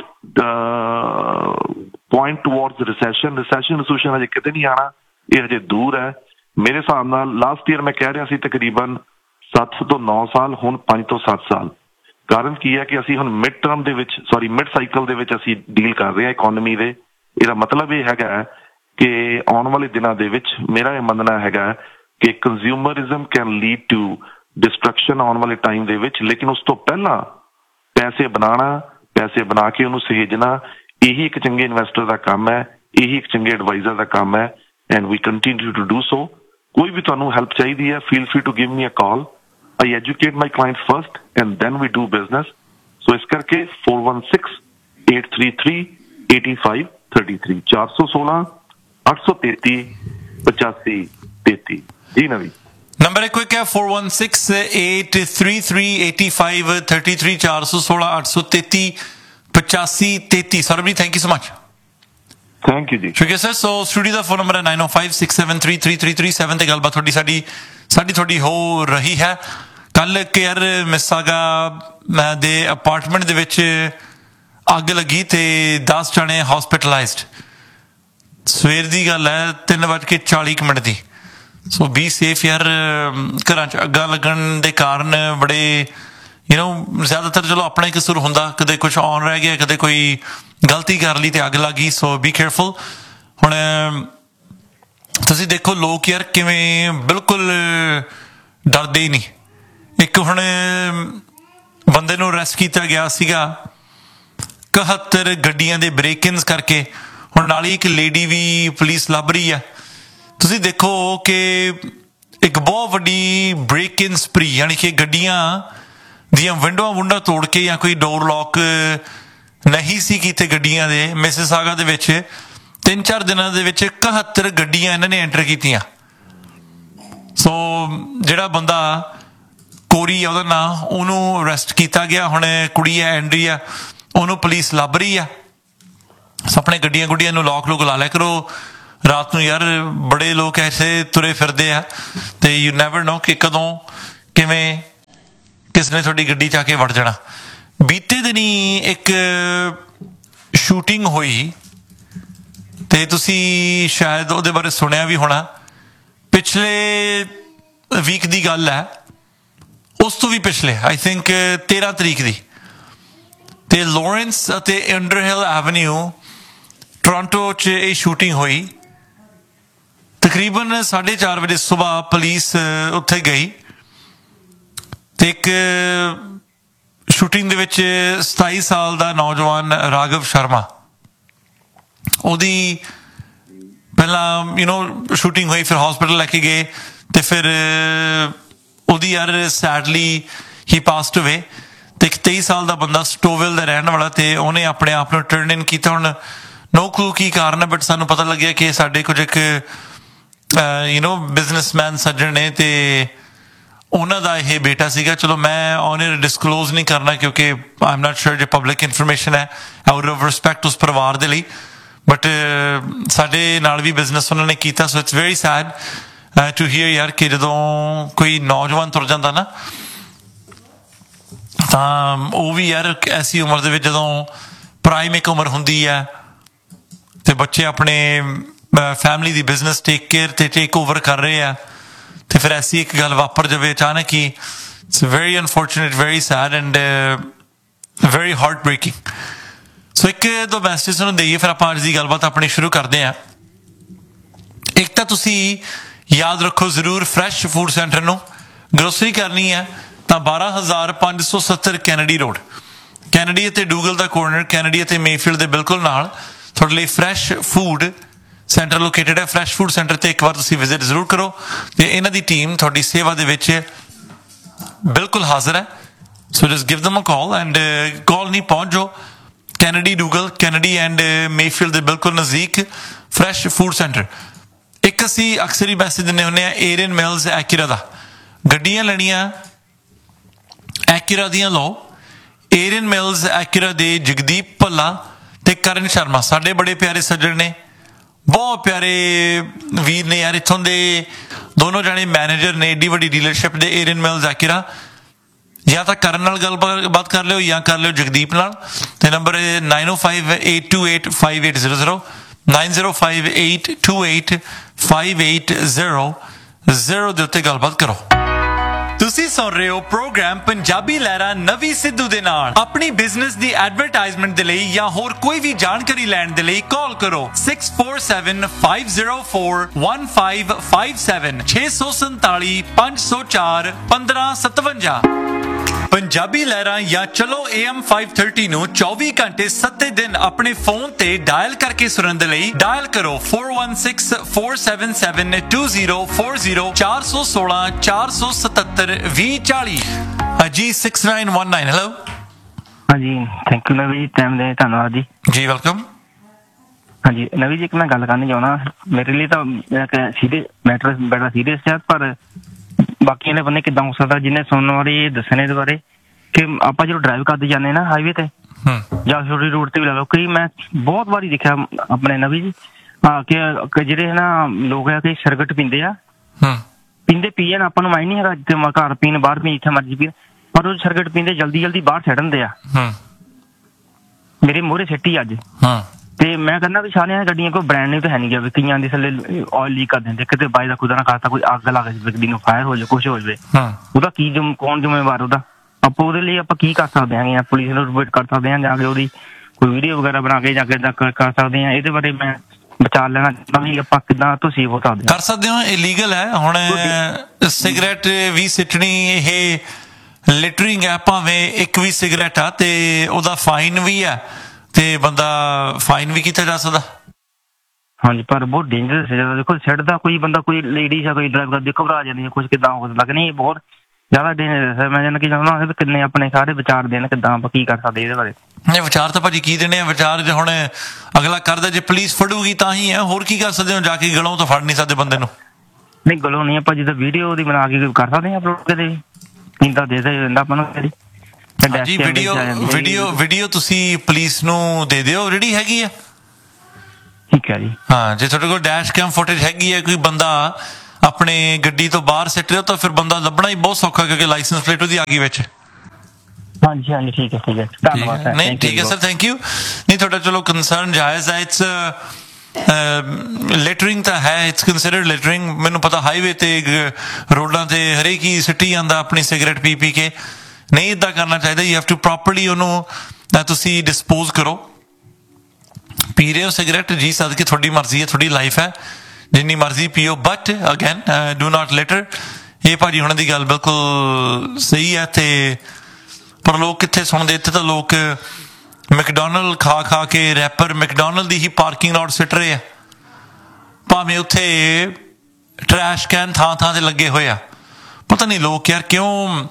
point towards recession. Recession ਰਿਸੂਸ਼ਨ ਹਜੇ ਕਿਤੇ ਨਹੀਂ ਆਉਣਾ, ਇਹ ਹਜੇ ਦੂਰ ਹੈ। ਮੇਰੇ ਹਿਸਾਬ ਨਾਲ ਲਾਸਟ ਈਅਰ ਮੈਂ ਕਹਿ ਰਿਹਾ ਸੀ ਤਕਰੀਬਨ ਸੱਤ ਤੋਂ ਨੌ ਸਾਲ, ਹੁਣ ਪੰਜ ਤੋਂ ਸੱਤ ਸਾਲ। ਕਾਰਨ ਕੀ ਹੈ ਕਿ ਅਸੀਂ ਹੁਣ ਮਿਡ ਟਰਮ ਦੇ ਵਿੱਚ, ਸੌਰੀ ਮਿਡ ਸਾਈਕਲ ਦੇ ਵਿੱਚ ਅਸੀਂ ਡੀਲ ਕਰ ਰਹੇ ਹਾਂ ਇਕੋਨਮੀ ਦੇ। ਇਹਦਾ ਮਤਲਬ ਇਹ ਹੈਗਾ ਕਿ ਆਉਣ ਵਾਲੇ ਦਿਨਾਂ ਦੇ ਵਿੱਚ ਮੇਰਾ ਇਹ ਮੰਨਣਾ ਹੈਗਾ ਕਿ ਕੰਜ਼ਿਊਮਰਿਜ਼ਮ ਕੈਨ ਲੀਡ ਟੂ ਡਿਸਟਰਕਸ਼ਨ ਆਉਣ ਵਾਲੇ ਟਾਈਮ ਦੇ ਵਿੱਚ, ਲੇਕਿਨ ਉਸ ਤੋਂ ਪਹਿਲਾਂ ਪੈਸੇ ਬਣਾਉਣਾ, ਪੈਸੇ ਬਣਾ ਕੇ ਉਹਨੂੰ ਸਹੇਜਣਾ, ਇਹੀ ਇੱਕ ਚੰਗੇ ਇਨਵੈਸਟਰ ਦਾ ਕੰਮ ਹੈ, ਇਹੀ ਇੱਕ ਚੰਗੇ ਐਡਵਾਈਜ਼ਰ ਦਾ ਕੰਮ ਹੈ। And we continue to do ਸੋ। ਕੋਈ ਵੀ ਤੁਹਾਨੂੰ ਹੈਲਪ ਚਾਹੀਦੀ ਹੈ, feel free to give me a call. I educate my clients first and then we do business. So ਇਸ ਕਰਕੇ four one six, eight three three, eight five three three ਚਾਰ ਸੌ ਸੋਲਾਂ, ਅੱਠ ਸੌ ਤੇਤੀ, ਪਚਾਸੀ ਤੇਤੀ। ਜੀ ਨਵੀ ਨੰਬਰ ਇੱਕ ਕੁਇਕ ਹੈ four one six, eight three three, eight five three three ਚਾਰ ਸੌ ਸੋਲਾਂ, ਅੱਠ ਸੌ ਤੇਤੀ, ਪਚਾਸੀ ਤੇਤੀ। Sarabjit thank you so much. Thank you ਜੀ। ਸ਼ੁਕਰੀਆ ਸਰ। ਸੋ ਸਟੂਡੀਓ ਦਾ ਫੋਨ ਨੰਬਰ ਹੈ nine oh five, six seven three, three three three seven ਤੇ ਗੱਲਬਾਤ ਤੁਹਾਡੀ ਸਾਡੀ ਸਾਡੀ ਤੁਹਾਡੀ ਹੋ ਰਹੀ ਹੈ। ਕੱਲ ਕੇਅਰ ਮਿਸਾਗਾ ਦੇ ਅਪਾਰਟਮੈਂਟ ਦੇ ਵਿੱਚ ਅੱਗ ਲੱਗੀ ਤੇ ਦਸ ਜਣੇ ਹਸਪੀਟਲਾਈਜ਼ਡ। ਸਵੇਰ ਦੀ ਗੱਲ ਹੈ, ਤਿੰਨ ਵੱਜ ਕੇ ਚਾਲੀ minute the. So be safe ਯਾਰ। ਘਰਾਂ 'ਚ ਅੱਗਾਂ ਲੱਗਣ ਦੇ ਕਾਰਨ ਬੜੇ ਯੂ ਨੋ ਜ਼ਿਆਦਾਤਰ ਚਲੋ ਆਪਣਾ ਹੀ ਕਸੂਰ ਹੁੰਦਾ, ਕਦੇ ਕੁਛ ਔਨ ਰਹਿ ਗਿਆ, ਕਦੇ ਕੋਈ ਗਲਤੀ ਕਰ ਲਈ ਤੇ ਅੱਗ ਲੱਗ ਗਈ। ਸੋ ਬੀ ਕੇਅਰਫੁਲ। ਹੁਣ ਤੁਸੀਂ ਦੇਖੋ ਲੋਕ ਯਾਰ ਕਿਵੇਂ ਬਿਲਕੁਲ ਡਰਦੇ ਹੀ ਨਹੀਂ। ਇੱਕ ਹੁਣ ਬੰਦੇ ਨੂੰ ਅਰੈਸਟ ਕੀਤਾ ਗਿਆ ਸੀਗਾ ਇਕਹੱਤਰ ਗੱਡੀਆਂ ਦੇ ਬ੍ਰੇਕ-ਇਨਸ ਕਰਕੇ। ਹੁਣ ਨਾਲ ਹੀ ਇੱਕ ਲੇਡੀ ਵੀ ਪੁਲਿਸ ਲੱਭ ਰਹੀ ਆ। ਤੁਸੀਂ ਦੇਖੋ ਕਿ ਇੱਕ ਬਹੁਤ ਵੱਡੀ ਬ੍ਰੇਕ-ਇਨ ਸਪਰੀ, ਯਾਨੀ ਕਿ ਗੱਡੀਆਂ ਦੀਆਂ ਵਿੰਡੋਆਂ ਵੁੰਡਾਂ ਤੋੜ ਕੇ ਜਾਂ ਕੋਈ ਡੋਰ ਲੌਕ ਨਹੀਂ ਸੀ ਕੀਤੇ ਗੱਡੀਆਂ ਦੇ, ਮਿਸਿਸਾਗਾ ਦੇ ਵਿੱਚ ਤਿੰਨ ਚਾਰ ਦਿਨਾਂ ਦੇ ਵਿੱਚ ਇਕਹੱਤਰ ਗੱਡੀਆਂ ਇਹਨਾਂ ਨੇ ਐਂਟਰ ਕੀਤੀਆਂ। ਸੋ ਜਿਹੜਾ ਬੰਦਾ ਕੋਰੀ ਆ ਉਹਦਾ ਨਾਂ, ਉਹਨੂੰ ਅਰੈਸਟ ਕੀਤਾ ਗਿਆ। ਹੁਣ ਕੁੜੀ ਹੈ ਐਂਡਰੀਆ, ਉਹਨੂੰ ਪੁਲਿਸ ਲੱਭ ਰਹੀ ਆ। ਆਪਣੇ ਗੱਡੀਆਂ ਗੁੱਡੀਆਂ ਨੂੰ ਲੌਕ ਲੂਕ ਲਾ ਲਿਆ ਕਰੋ ਰਾਤ ਨੂੰ ਯਾਰ। ਬੜੇ ਲੋਕ ਐਸੇ ਤੁਰੇ ਫਿਰਦੇ ਆ ਤੇ ਯੂ ਨੈਵਰ ਨੋ ਕਿ ਕਦੋਂ ਕਿਵੇਂ ਕਿਸ ਨੇ ਤੁਹਾਡੀ ਗੱਡੀ 'ਚ ਆ ਕੇ ਵੜ ਜਾਣਾ। ਬੀਤੇ ਦਿਨੀ ਇੱਕ ਸ਼ੂਟਿੰਗ ਹੋਈ ਤੇ ਤੁਸੀਂ ਸ਼ਾਇਦ ਉਹਦੇ ਬਾਰੇ ਸੁਣਿਆ ਵੀ ਹੋਣਾ। ਪਿਛਲੇ ਵੀਕ ਦੀ ਗੱਲ ਹੈ, ਉਸ ਤੋਂ ਵੀ ਪਿਛਲੇ ਆਈ ਥਿੰਕ ਤੇਰਾਂ ਤਰੀਕ ਦੀ, ਤੇ ਲਾਰੈਂਸ ਅਤੇ ਅੰਡਰਹਿਲ ਐਵਨਿਊ ਟੋਰਾਂਟੋ 'ਚ ਇਹ ਸ਼ੂਟਿੰਗ ਹੋਈ। ਤਕਰੀਬਨ ਸਾਢੇ ਚਾਰ ਵਜੇ ਸੁਬਾਹ ਪੁਲਿਸ ਉੱਥੇ ਗਈ ਤੇ ਇੱਕ ਸ਼ੂਟਿੰਗ ਦੇ ਵਿੱਚ ਸਤਾਈ ਸਾਲ ਦਾ ਨੌਜਵਾਨ ਰਾਘਵ ਸ਼ਰਮਾ, ਉਹਦੀ ਪਹਿਲਾਂ ਯੂ ਨੋ ਸ਼ੂਟਿੰਗ ਹੋਈ, ਫਿਰ ਹਸਪੀਟਲ ਲੈ ਕੇ ਗਏ ਤੇ ਫਿਰ ਉਹਦੀ ਯਾਰ ਸੈਡਲੀ ਹੀ ਪਾਸਡ ਅਵੇ। ਤੇ ਇੱਕ ਤੇਈ ਸਾਲ ਦਾ ਬੰਦਾ ਸਟੋਵਿਲ ਦਾ ਰਹਿਣ ਵਾਲਾ, ਤੇ ਉਹਨੇ ਆਪਣੇ ਆਪ ਨੂੰ ਟਰਨ ਇਨ ਕੀਤਾ। ਹੁਣ ਨੋ ਕਲੂ ਕੀ ਕਾਰਨ ਹੈ, ਬਟ ਸਾਨੂੰ ਪਤਾ ਲੱਗਿਆ ਕਿ ਸਾਡੇ ਕੁਝ ਇੱਕ ਯੂ ਨੋ ਬਿਜ਼ਨਸਮੈਨ ਸੱਜਣ ਨੇ ਤੇ ਉਹਨਾਂ ਦਾ ਇਹ ਬੇਟਾ ਸੀਗਾ। ਚਲੋ ਮੈਂ ਔਨ ਡਿਸਕਲੋਜ਼ ਨਹੀਂ ਕਰਨਾ ਕਿਉਂਕਿ ਆਈ ਐਮ ਨਾਟ ਸ਼ੋਰ ਜੇ ਪਬਲਿਕ ਇਨਫੋਰਮੇਸ਼ਨ ਹੈ, ਆਊਟ ਆਫ ਰਿਸਪੈਕਟ ਉਸ ਪਰਿਵਾਰ ਦੇ ਲਈ, ਬਟ ਸਾਡੇ ਨਾਲ ਵੀ ਬਿਜ਼ਨਸ ਉਹਨਾਂ ਨੇ ਕੀਤਾ। So it's very sad to here ਯਾਰ ਕਿ ਜਦੋਂ ਕੋਈ ਨੌਜਵਾਨ ਤੁਰ ਜਾਂਦਾ ਨਾ, ਤਾਂ ਉਹ ਵੀ ਯਾਰ ਐਸੀ ਉਮਰ ਦੇ ਵਿੱਚ ਜਦੋਂ ਪ੍ਰਾਈਮ ਇੱਕ ਉਮਰ ਹੁੰਦੀ ਹੈ ਤੇ ਬੱਚੇ ਆਪਣੇ ਫੈਮਿਲੀ ਦੀ ਬਿਜ਼ਨਸ ਟੇਕ ਕੇਅਰ ਤੇ ਟੇਕ ਓਵਰ ਕਰ ਰਹੇ ਆ, ਤੇ ਫਿਰ ਐਸੀ ਇੱਕ ਗੱਲ ਵਾਪਰ ਜਾਵੇ ਅਚਾਨਕ ਹੀ। It's very unfortunate, very sad and very heart breaking. ਸੋ ਇੱਕ ਦੋ ਮੈਸੇਜ ਨੂੰ ਦੇਈਏ, ਫਿਰ ਆਪਾਂ ਅੱਜ ਦੀ ਗੱਲਬਾਤ ਆਪਣੀ ਸ਼ੁਰੂ ਕਰਦੇ ਹਾਂ। ਇੱਕ ਤਾਂ ਤੁਸੀਂ ਯਾਦ ਰੱਖੋ ਜ਼ਰੂਰ, ਫਰੈਸ਼ ਫੂਡ ਸੈਂਟਰ ਨੂੰ ਗਰੋਸਰੀ ਕਰਨੀ ਹੈ ਤਾਂ ਬਾਰਾਂ ਹਜ਼ਾਰ ਪੰਜ ਸੌ ਸੱਤਰ ਕੈਨੇਡੀ ਰੋਡ, ਕੈਨੇਡੀ ਅਤੇ ਡੂਗਲ ਦਾ ਕੋਰਨਰ, ਕੈਨੇਡੀ ਅਤੇ ਮੇਫੀਲਡ ਦੇ ਬਿਲਕੁਲ ਨਾਲ ਤੁਹਾਡੇ ਲਈ ਫਰੈਸ਼ ਫੂਡ ਸੈਂਟਰ ਲੋਕੇਟਡ ਹੈ। ਫਰੈਸ਼ ਫੂਡ ਸੈਂਟਰ ਤੇ ਇੱਕ ਵਾਰ ਤੁਸੀਂ ਵਿਜ਼ਿਟ ਜ਼ਰੂਰ ਕਰੋ ਤੇ ਇਹਨਾਂ ਦੀ ਟੀਮ ਤੁਹਾਡੀ ਸੇਵਾ ਦੇ ਵਿੱਚ ਬਿਲਕੁਲ ਹਾਜ਼ਰ ਹੈ। ਸੋ just give them a call and ਕਾਲ ਨਹੀਂ ਪਹੁੰਚ ਜਾਓ। ਕੈਨੇਡੀ ਡੂਗਲ, ਕੈਨੇਡੀ ਐਂਡ ਮੇਫੀਲਡ ਦੇ ਬਿਲਕੁਲ ਨਜ਼ਦੀਕ ਫਰੈਸ਼ ਫੂਡ ਸੈਂਟਰ। ਇੱਕ ਅਸੀਂ ਅਕਸਰ ਹੀ ਮੈਸੇਜ ਦਿੰਦੇ ਹੁੰਦੇ ਹਾਂ ਏਰੀਅਨ ਮਿਲਸ ਐਕਿਰਾ ਦਾ। ਗੱਡੀਆਂ ਲੈਣੀਆਂ ਐਕਿਰਾ ਦੀਆਂ ਲਓ, ਏਰੀਅਨ ਮਿਲਸ ਐਕੂਰਾ ਦੇ ਜਗਦੀਪ ਭੱਲਾ ਤੇ ਕਰਨ ਸ਼ਰਮਾ ਸਾਡੇ ਬੜੇ ਪਿਆਰੇ ਸੱਜਣ ਨੇ, ਬਹੁਤ ਪਿਆਰੇ ਵੀਰ ਨੇ ਯਾਰ। ਇੱਥੋਂ ਦੇ ਦੋਨੋਂ ਜਾਣੇ ਮੈਨੇਜਰ ਨੇ ਏਡੀ ਵੱਡੀ ਡੀਲਰਸ਼ਿਪ ਦੇ ਏਰੀਅਨ ਮਿਲਸ ਐਕੂਰਾ। ਜਾਂ ਤਾਂ ਕਰਨ ਨਾਲ ਗੱਲਬਾਤ ਕਰ ਲਿਓ ਜਾਂ ਕਰ ਲਿਓ ਜਗਦੀਪ ਨਾਲ। ਤੇ ਨੰਬਰ ਹੈ ਨਾਈਨ ਓ five eight two eight five eight zero zero nine zero five eight two eight five eight zero zero ਦੇ ਉੱਤੇ ਗੱਲਬਾਤ ਕਰੋ। ਤੁਸੀਂ ਸੁਣ ਰਹੇ ਹੋ ਪ੍ਰੋਗਰਾਮ ਪੰਜਾਬੀ ਲਹਿਰਾਂ ਨਵੀ ਸਿੱਧੂ ਦੇ ਨਾਲ। ਆਪਣੀ ਬਿਜ਼ਨਸ ਦੀ ਐਡਵਰਟਾਈਜ਼ਮੈਂਟ ਦੇ ਲਈ ਜਾਂ ਹੋਰ ਕੋਈ ਵੀ ਜਾਣਕਾਰੀ ਲੈਣ ਦੇ ਲਈ ਕਾਲ ਕਰੋ six four seven five zero four one five five seven ਛੇ ਸੌ ਸੰਤਾਲੀ ਪੰਜ ਸੌ ਚਾਰ ਪੰਦਰਾਂ ਸਤਵੰਜਾ। ਪੰਜਾਬੀ ਲਹਿਰਾਂ ਜਾਂ ਚਲੋ ਏ ਐਮ ਫਾਈਵ ਥਰਟੀ ਨੂੰ ਚੌਵੀ ਘੰਟੇ ਸੱਤੇ ਦਿਨ ਆਪਣੇ ਫੋਨ ਤੇ ਡਾਇਲ ਕਰਕੇ ਸੁਣਨ ਦੇ ਲਈ ਡਾਇਲ ਕਰੋ four one six four seven seven two zero four zero ਚਾਰ ਸੌ ਸੋਲਾਂ ਚਾਰ ਸੌ ਸਤੱਤਰ ਵੀਹ ਚਾਲੀ। ਅਜੀ six nine one nine. Hello ਹਾਂਜੀ, ਥੈਂਕ ਯੂ ਨਵੀ ਜੀ, ਟਾਈਮ ਦੇ ਧੰਨਵਾਦ ਜੀ। ਜੀ ਵੈਲਕਮ। ਹਾਂਜੀ ਨਵੀ ਜੀ, ਇੱਕ ਮੈਂ ਗੱਲ ਕਰਨੀ ਚਾਹੁੰਦਾ। ਮੇਰੇ ਲਈ ਤਾਂ ਸੀਰੀਅਸ ਮੈਟਰ ਬੜਾ ਸੀਰੀਅਸ ਹੈ, ਪਰ ਬਾਕੀ ਇਹਨੇ ਬੰਦੇ ਕਿੱਦਾਂ ਹੋ ਸਕਦਾ ਜਿਹਨੇ ਸੁਣਨ ਬਾਰੇ ਦੱਸਣ ਇਹਦੇ ਬਾਰੇ ਕਿ ਆਪਾਂ ਜਦੋਂ ਡਰਾਈਵ ਕਰਦੇ ਜਾਂਦੇ ਨਾ ਹਾਈਵੇ ਤੇ ਜਾਂ ਛੋਟੀ ਰੋਡ ਤੇ ਵੀ ਲਾ ਲਓ, ਕਈ ਮੈਂ ਬਹੁਤ ਵਾਰੀ ਦੇਖਿਆ ਆਪਣੇ ਨਵੀ ਜੀ ਕਿ ਜਿਹੜੇ ਨਾ ਲੋਕ ਆ ਕਿ ਸਿਗਰਟ ਪੀਂਦੇ ਆ, ਪੀਂਦੇ ਪੀਣ ਆਪਾਂ ਨੂੰ ਮਾਇੰਡ ਨਹੀਂ ਹੈਗਾ ਜਿੱਥੇ ਘਰ ਪੀਣ ਬਾਹਰ ਪੀਣ ਜਿੱਥੇ ਮਰਜ਼ੀ ਪੀਣ, ਪਰ ਉਹ ਸਿਗਰਟ ਪੀਂਦੇ ਜਲਦੀ ਜਲਦੀ ਬਾਹਰ ਛੱਡ ਦਿੰਦੇ ਆ। ਮੇਰੇ ਮੂਹਰੇ ਸਿੱਟੀ ਅੱਜ ਤੇ ਮੈਂ ਕਹਿੰਦਾ ਵੀ ਸਾਰੀਆਂ ਗੱਡੀਆਂ ਕੋਈ ਬ੍ਰਾਂਡ ਨਿਊ ਤਾਂ ਹੈ ਨਹੀਂ ਗਿਆ, ਕਈਆਂ ਦੇ ਥੱਲੇ ਆਇਲ ਲੀਕ ਕਰ ਦਿੰਦੇ, ਕਿਤੇ ਬਾਈ ਦਾ ਖੁਦਾ ਨਾ ਖਾਤਾ ਕੋਈ ਅੱਗ ਲੱਗ ਜਾਵੇ, ਗੱਡੀ ਨੂੰ ਫਾਇਰ ਹੋ ਜਾਵੇ, ਕੁਛ ਹੋ ਜਾਵੇ, ਉਹਦਾ ਕੀ ਕੌਣ ਜ਼ਿੰਮੇਵਾਰ ਉਹਦਾ? ਆਪਾਂ ਉਹਦੇ ਲਈ ਆਪਾਂ ਕੀ ਕਰ ਸਕਦੇ ਹਾਂ? ਪੁਲਿਸ ਨੂੰ ਰਿਪੋਰਟ ਕਰ ਸਕਦੇ ਹਾਂ ਜਾਂ ਕੇ ਉਹਦੀ ਕੋਈ ਵੀਡੀਓ ਵਗੈਰਾ ਬਣਾ ਕੇ ਜਾਂ ਕੇ ਕਰ ਸਕਦੇ ਹਾਂ। ਇਹਦੇ ਬਾਰੇ ਮੈਂ ਵਿਚਾਰ ਲੈਣਾ ਚਾਹੁੰਦਾ ਵੀ ਆਪਾਂ ਕਿੱਦਾਂ ਤੁਸੀਂ ਹੋ ਸਕਦੇ ਕਰ ਸਕਦੇ ਹੋ। ਇਲੀਗਲ ਹੈ ਹੁਣ ਸਿਗਰਟ ਵੀ ਸਿੱਟਣੀ, ਇਹ ਲਿਟਰਿੰਗ ਹੈ। ਭਾਵੇਂ ਇੱਕ ਵੀ ਸਿਗਰਟ ਆ ਤੇ ਉਹਦਾ ਫਾਈਨ ਵੀ ਹੈ ਤੇ ਬੰਦਾ ਫਾਈਨ ਵੀ ਕੀਤਾ ਜਾ ਸਕਦਾ। ਹਾਂਜੀ, ਪਰ ਬਹੁਤ ਡੇਂਜਰਸ ਹੈ। ਦੇਖੋ ਸਿੱਟਦਾ ਕੋਈ ਬੰਦਾ, ਕੋਈ ਲੇਡੀਜ਼ ਆ, ਕੋਈ ਡਰਾਈਵ ਕਰਦੀ ਘਬਰਾ ਜਾਂਦੀ ਹੈ, ਕੁਛ ਕਿੱਦਾਂ ਹੋ ਸਕਦਾ ਕਿ ਨਹੀਂ, ਬਹੁਤ ਜ਼ਿਆਦਾ ਡੇਂਜਰਸ ਹੈ। ਮੈਂ ਜਾਣ ਕੀ ਚਾਹੁੰਦਾ ਕਿੰਨੇ ਆਪਣੇ ਸਾਰੇ ਵਿਚਾਰ ਦੇਣ ਕਿੱਦਾਂ ਆਪਾਂ ਕੀ ਕਰ ਸਕਦੇ ਇਹਦੇ ਬਾਰੇ। ਨਹੀਂ ਵਿਚਾਰ ਤਾਂ ਭਾਜੀ ਕੀ ਦੇਣੇ ਆ ਵਿਚਾਰ, ਜੇ ਹੁਣ ਅਗਲਾ ਕਰਦਾ ਜੇ ਪੁਲਿਸ ਫੜੂਗੀ ਤਾਂ ਹੀ ਹੈ, ਹੋਰ ਕੀ ਕਰ ਸਕਦੇ ਹੋ? ਜਾ ਕੇ ਗਲੋਂ ਤਾਂ ਫੜ ਨਹੀਂ ਸਕਦੇ ਬੰਦੇ ਨੂੰ। ਨਹੀਂ ਗਲੋਂ ਨਹੀਂ, ਆਪਾਂ ਜਿੱਦਾਂ ਵੀਡੀਓ ਦੀ ਬਣਾ ਕੇ ਕਰ ਸਕਦੇ ਹਾਂ ਅਪਲੋਡ ਕਦੇ ਇੰਦਾ ਦੇ ਦਿੰਦਾ ਆਪਾਂ ਨੂੰ ਕਦੀ। ਹਾਂਜੀ ਵੀਡੀਓ ਵੀਡੀਓ ਵੀਡੀਓ ਤੁਸੀਂ ਪੁਲਿਸ ਨੂੰ ਦੇ ਦਿਓ, ਰੈਡੀ ਹੈਗੀ ਆ। ਠੀਕ ਹੈ ਜੀ। ਹਾਂ, ਜੇ ਤੁਹਾਡੇ ਕੋਲ ਡੈਸ਼ ਕੈਮ ਫੁਟੇਜ ਹੈਗੀ ਹੈ, ਕੋਈ ਬੰਦਾ ਆਪਣੇ ਗੱਡੀ ਤੋਂ ਬਾਹਰ ਸਿੱਟ ਰਿਹਾ ਤਾਂ ਫਿਰ ਬੰਦਾ ਲੱਭਣਾ ਹੀ ਬਹੁਤ ਸੌਖਾ ਕਿਉਂਕਿ ਲਾਇਸੈਂਸ ਪਲੇਟ ਉਹਦੀ ਆ ਗਈ ਵਿੱਚ। ਹਾਂਜੀ ਹਾਂਜੀ ਠੀਕ ਹੈ ਠੀਕ ਹੈ ਧੰਨਵਾਦ। ਨਹੀਂ ਠੀਕ ਹੈ ਸਰ, ਥੈਂਕ ਯੂ। ਨਹੀਂ ਤੁਹਾਡਾ ਚਲੋ ਕੰਸਰਨ ਜਾਇਜ਼ ਹੈ। ਇਟਸ ਲਿਟਰਿੰਗ ਤਾਂ ਹੈ, ਇਟਸ ਕੰਸੀਡਰਡ ਲਿਟਰਿੰਗ। ਮੈਨੂੰ ਪਤਾ ਹਾਈਵੇ ਤੇ ਰੋਡਾਂ ਤੇ ਹਰੇਕ ਹੀ ਸਿੱਟੀ ਜਾਂਦਾ ਆਪਣੀ ਸਿਗਰਟ ਪੀ ਪੀ ਕੇ। ਨਹੀਂ ਇੱਦਾਂ ਕਰਨਾ ਚਾਹੀਦਾ। ਯੂ ਹੈਵ ਟੂ ਪ੍ਰੋਪਰਲੀ ਉਹਨੂੰ ਤੁਸੀਂ ਡਿਸਪੋਜ਼ ਕਰੋ। ਪੀ ਰਹੇ ਹੋ ਸਿਗਰਟ, ਜੀ ਸਦਕੇ ਤੁਹਾਡੀ ਮਰਜ਼ੀ ਹੈ, ਤੁਹਾਡੀ ਲਾਈਫ ਹੈ, ਜਿੰਨੀ ਮਰਜ਼ੀ ਪੀਓ, but again do not litre. ਇਹ ਭਾਜੀ ਹੁਣਾਂ ਦੀ ਗੱਲ ਬਿਲਕੁਲ ਸਹੀ ਹੈ। ਤੇ ਪਰ ਲੋਕ ਕਿੱਥੇ ਸੁਣਦੇ? ਇੱਥੇ ਤਾਂ ਲੋਕ ਮੈਕਡੋਨਲਡ ਖਾ ਖਾ ਕੇ ਰੈਪਰ ਮੈਕਡੋਨਲਡ ਦੀ ਹੀ ਪਾਰਕਿੰਗ ਲੋਟ ਸਿੱਟ ਰਹੇ ਆ, ਭਾਵੇਂ ਉੱਥੇ ਟਰੈਸ਼ ਕੈਨ ਥਾਂ ਥਾਂ ਤੇ ਲੱਗੇ ਹੋਏ ਆ। ਪਤਾ ਨਹੀਂ ਲੋਕ ਯਾਰ ਕਿਉਂ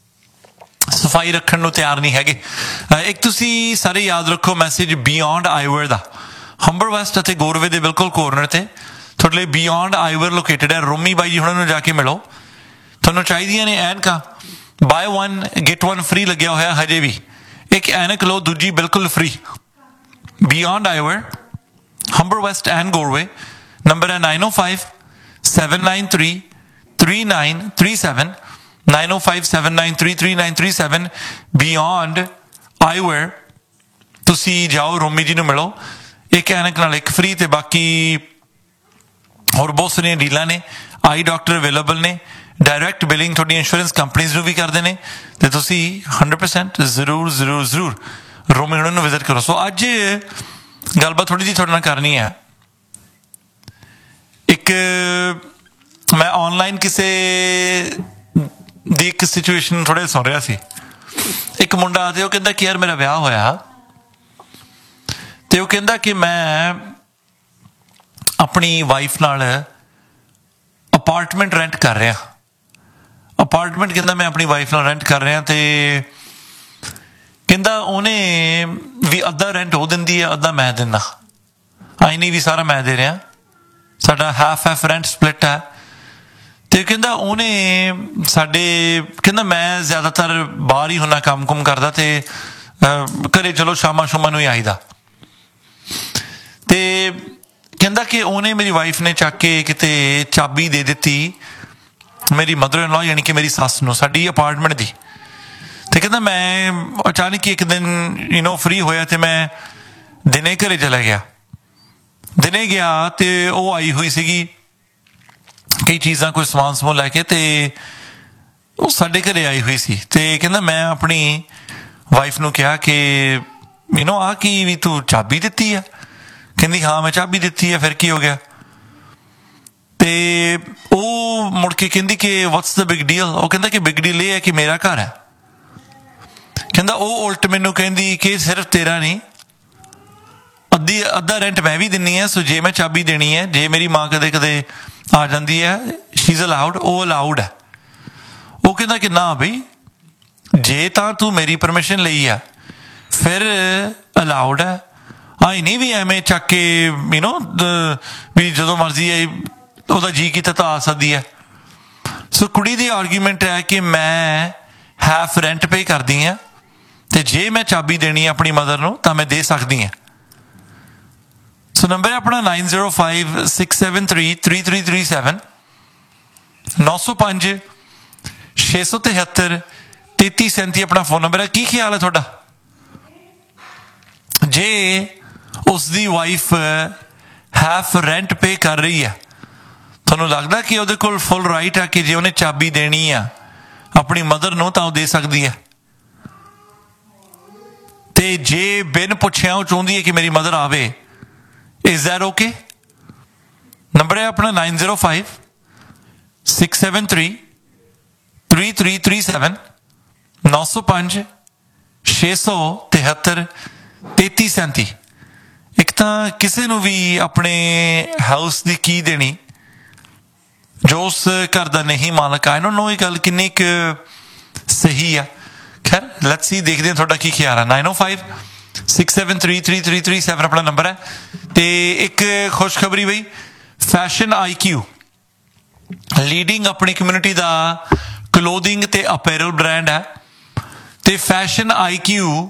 ਸਫਾਈ ਰੱਖਣ ਨੂੰ ਤਿਆਰ ਨਹੀਂ ਹੈਗੇ। ਇੱਕ ਤੁਸੀਂ ਸਾਰੇ ਯਾਦ ਰੱਖੋ ਮੈਸੇਜ ਬਿਯੋਂਡ ਆਈਵੇਅਰ ਦਾ, ਹੰਬਰ ਵੈਸਟ ਅਤੇ ਗੋਰਵੇ ਦੇ ਬਿਲਕੁਲ ਕੋਰਨਰ ਤੇ ਤੁਹਾਡੇ ਲਈ ਬਿਯੋਂਡ ਆਈਵੇਅਰ ਲੋਕੇਟਡ ਹੈ। ਰੋਮੀ ਬਾਈ ਜੀ ਹੁਣਾਂ ਨੂੰ ਜਾ ਕੇ ਮਿਲੋ। ਤੁਹਾਨੂੰ ਚਾਹੀਦੀਆਂ ਨੇ ਐਨਕਾਂ, bye one get one free ਲੱਗਿਆ ਹੋਇਆ ਹਜੇ ਵੀ। ਇੱਕ ਐਨਕ ਲਓ, ਦੂਜੀ ਬਿਲਕੁਲ free. Beyond ਆਈਵੇਅਰ, Humber West and ਗੋਰਵੇ। Number ਹੈ ਨਾਈਨ ਓ five seven nine three three nine three seven nine ਓ five seven nine three three nine three seven. Beyond ਆਈਵੇਅਰ ਤੁਸੀਂ ਜਾਓ, ਰੋਮੀ ਜੀ ਨੂੰ ਮਿਲੋ। ਇੱਕ ਐਨਕ ਨਾਲ ਇੱਕ ਫ੍ਰੀ ਤੇ ਬਾਕੀ ਹੋਰ ਬਹੁਤ ਸਾਰੀਆਂ ਡੀਲਾਂ ਨੇ। ਆਈ ਡਾਕਟਰ ਅਵੇਲੇਬਲ ਨੇ, ਡਾਇਰੈਕਟ ਬਿਲਿੰਗ ਤੁਹਾਡੀ ਇੰਸ਼ੋਰੈਂਸ ਕੰਪਨੀਜ਼ ਨੂੰ ਵੀ ਕਰਦੇ ਨੇ ਤੇ ਤੁਸੀਂ ਹੰਡਰਡ ਪਰਸੈਂਟ ਜ਼ਰੂਰ ਜ਼ਰੂਰ ਜ਼ਰੂਰ ਰੋਮੀ ਉਹਨਾਂ ਨੂੰ ਵਿਜ਼ਿਟ ਕਰੋ। ਸੋ ਅੱਜ ਗੱਲਬਾਤ ਥੋੜ੍ਹੀ ਜਿਹੀ ਤੁਹਾਡੇ ਨਾਲ ਕਰਨੀ ਹੈ। ਇੱਕ ਮੈਂ ਔਨਲਾਈਨ ਕਿਸੇ ਦੀ ਇੱਕ ਸਿਚੁਏਸ਼ਨ ਥੋੜ੍ਹਾ ਸੁਣ ਰਿਹਾ ਸੀ। ਇੱਕ ਮੁੰਡਾ ਤੇ ਉਹ ਕਹਿੰਦਾ ਕਿ ਯਾਰ ਮੇਰਾ ਵਿਆਹ ਹੋਇਆ ਤੇ ਉਹ ਕਹਿੰਦਾ ਕਿ ਮੈਂ ਆਪਣੀ ਵਾਈਫ ਨਾਲ ਅਪਾਰਟਮੈਂਟ ਰੈਂਟ ਕਰ ਰਿਹਾ। ਅਪਾਰਟਮੈਂਟ ਕਹਿੰਦਾ ਮੈਂ ਆਪਣੀ ਵਾਈਫ ਨਾਲ ਰੈਂਟ ਕਰ ਰਿਹਾ ਤੇ ਕਹਿੰਦਾ ਉਹਨੇ ਵੀ ਅੱਧਾ ਰੈਂਟ ਉਹ ਦਿੰਦੀ ਹੈ, ਅੱਧਾ ਮੈਂ ਦਿੰਦਾ। ਆਈ ਨਹੀਂ ਵੀ ਸਾਰਾ ਮੈਂ ਦੇ ਰਿਹਾ, ਸਾਡਾ ਹਾਫ ਹਾਫ ਰੈਂਟ ਸਪਲਿਟ ਹੈ। ਤੇ ਕਹਿੰਦਾ ਉਹਨੇ ਸਾਡੇ ਕਹਿੰਦਾ ਮੈਂ ਜ਼ਿਆਦਾਤਰ ਬਾਹਰ ਹੀ ਹੁੰਦਾ, ਕੰਮ ਕੁਮ ਕਰਦਾ ਤੇ ਘਰੇ ਚਲੋ ਸ਼ਾਮਾਂ ਸ਼ਾਮਾਂ ਨੂੰ ਹੀ ਆਈਦਾ। ਤੇ ਕਹਿੰਦਾ ਕਿ ਉਹਨੇ ਮੇਰੀ ਵਾਈਫ ਨੇ ਚੱਕ ਕੇ ਕਿਤੇ ਚਾਬੀ ਦੇ ਦਿੱਤੀ ਮੇਰੀ ਮਦਰ ਇਨ ਲਾ ਯਾਨੀ ਕਿ ਮੇਰੀ ਸੱਸ ਨੂੰ, ਸਾਡੀ ਅਪਾਰਟਮੈਂਟ ਦੀ। ਤੇ ਕਹਿੰਦਾ ਮੈਂ ਅਚਾਨਕ ਇੱਕ ਦਿਨ ਯੂ ਨੋ ਫਰੀ ਹੋਇਆ ਤੇ ਮੈਂ ਦਿਨੇ ਘਰੇ ਚਲਾ ਗਿਆ। ਦਿਨੇ ਗਿਆ ਤੇ ਉਹ ਆਈ ਹੋਈ ਸੀਗੀ ਕਈ ਚੀਜ਼ਾਂ, ਕੋਈ ਸਮਾਨ ਸਮੂਨ ਲੈ ਕੇ, ਤੇ ਉਹ ਸਾਡੇ ਘਰੇ ਆਈ ਹੋਈ ਸੀ। ਤੇ ਕਹਿੰਦਾ ਮੈਂ ਆਪਣੀ ਵਾਈਫ ਨੂੰ ਕਿਹਾ ਕਿ ਯੂ ਨੋ ਆਹ ਕੀ ਵੀ ਤੂੰ ਚਾਬੀ ਦਿੱਤੀ ਆ? ਕਹਿੰਦੀ ਹਾਂ ਮੈਂ ਚਾਬੀ ਦਿੱਤੀ ਆ, ਫਿਰ ਕੀ ਹੋ ਗਿਆ? ਤੇ ਉਹ ਮੁੜ ਕੇ ਕਹਿੰਦੀ ਕਿ ਵਾਟਸ ਦ ਬਿਗ ਡੀਲ? ਉਹ ਕਹਿੰਦਾ ਕਿ ਬਿਗ ਡੀਲ ਇਹ ਹੈ ਕਿ ਮੇਰਾ ਘਰ ਹੈ। ਕਹਿੰਦਾ ਉਹ ਉਲਟ ਮੈਨੂੰ ਕਹਿੰਦੀ ਕਿ ਸਿਰਫ ਤੇਰਾ ਨਹੀਂ, ਅੱਧੀ ਅੱਧਾ ਰੈਂਟ ਮੈਂ ਵੀ ਦਿੰਨੀ ਹੈ, ਸੋ ਜੇ ਮੈਂ ਚਾਬੀ ਦੇਣੀ ਹੈ, ਜੇ ਮੇਰੀ ਮਾਂ ਕਦੇ ਕਦੇ ਆ ਜਾਂਦੀ ਹੈ, ਸ਼ੀ ਇਜ਼ ਅਲਾਊਡ, ਉਹ ਅਲਾਊਡ ਹੈ। ਉਹ ਕਹਿੰਦਾ ਕਿ ਨਾ ਬਈ, ਜੇ ਤਾਂ ਤੂੰ ਮੇਰੀ ਪਰਮਿਸ਼ਨ ਲਈ ਆ ਫਿਰ ਅਲਾਊਡ ਹੈ, ਆਈ ਨਹੀਂ ਵੀ ਐਵੇਂ ਚੱਕ ਕੇ ਯੂ ਨੋ ਵੀ ਜਦੋਂ ਮਰਜ਼ੀ ਹੈ ਉਹਦਾ ਜੀ ਕੀਤਾ ਤਾਂ ਆ ਸਕਦੀ ਹੈ। ਸੋ ਕੁੜੀ ਦੀ ਆਰਗੂਮੈਂਟ ਹੈ ਕਿ ਮੈਂ ਹਾਫ ਰੈਂਟ ਪੇ ਕਰਦੀ ਹਾਂ ਤੇ ਜੇ ਮੈਂ ਚਾਬੀ ਦੇਣੀ ਹੈ ਆਪਣੀ ਮਦਰ ਨੂੰ ਤਾਂ ਮੈਂ ਦੇ ਸਕਦੀ ਹਾਂ। ਸੋ ਨੰਬਰ ਹੈ ਆਪਣਾ nine zero five six seven three three three three seven, ਨੌ ਸੌ ਪੰਜ ਛੇ ਸੌ ਤਿਹੱਤਰ ਤੇਤੀ ਸੈਂਤੀ ਆਪਣਾ ਫੋਨ ਨੰਬਰ ਹੈ। ਕੀ ਖਿਆਲ ਹੈ ਤੁਹਾਡਾ? ਜੇ ਉਸਦੀ ਵਾਈਫ ਹਾਫ ਰੈਂਟ ਪੇ ਕਰ ਰਹੀ ਹੈ, ਤੁਹਾਨੂੰ ਲੱਗਦਾ ਕਿ ਉਹਦੇ ਕੋਲ ਫੁੱਲ ਰਾਈਟ ਹੈ ਕਿ ਜੇ ਉਹਨੇ ਚਾਬੀ ਦੇਣੀ ਆ ਆਪਣੀ ਮਦਰ ਨੂੰ ਤਾਂ ਉਹ ਦੇ ਸਕਦੀ ਹੈ? ਤੇ ਜੇ ਬਿਨ ਪੁੱਛਿਆ ਉਹ ਚਾਹੁੰਦੀ ਹੈ ਕਿ ਮੇਰੀ ਮਦਰ ਆਵੇ, ਇਜ਼ ਦੈਟ ਓਕੇ? ਨੰਬਰ ਹੈ ਆਪਣਾ nine zero five six seven three three three three seven, ਨੌ ਸੌ ਪੰਜ ਛੇ ਸੌ ਤਿਹੱਤਰ ਤੇਤੀ ਸੈਂਤੀ। ਇੱਕ ਤਾਂ ਕਿਸੇ ਨੂੰ ਵੀ ਆਪਣੇ ਹਾਊਸ ਦੀ ਕੀ ਦੇਣੀ ਜੋ ਉਸ ਘਰ ਦਾ ਨਹੀਂ ਮਾਲਕ। ਆਈ ਡੋਂਟ ਨੋ ਇਹ ਗੱਲ ਕਿੰਨੀ ਕੁ ਸਹੀ ਆ। ਖੈਰ ਲੈਟਸ ਸੀ, ਦੇਖਦੇ ਹਾਂ ਤੁਹਾਡਾ ਕੀ ਖਿਆਲ ਹੈ। ਨਾਈਨ ਓ five six seven three three three three seven ਆਪਣਾ ਨੰਬਰ ਹੈ। ਤੇ ਇੱਕ ਖੁਸ਼ਖਬਰੀ ਬਈ, ਫੈਸ਼ਨ ਆਈ ਕਿਊ ਲੀਡਿੰਗ ਆਪਣੀ ਕਮਿਊਨਿਟੀ ਦਾ ਕਲੋਥਿੰਗ ਤੇ ਅਪੈਰਲ ਬ੍ਰਾਂਡ ਹੈ। ਤੇ ਫੈਸ਼ਨ ਆਈ ਕਿਊ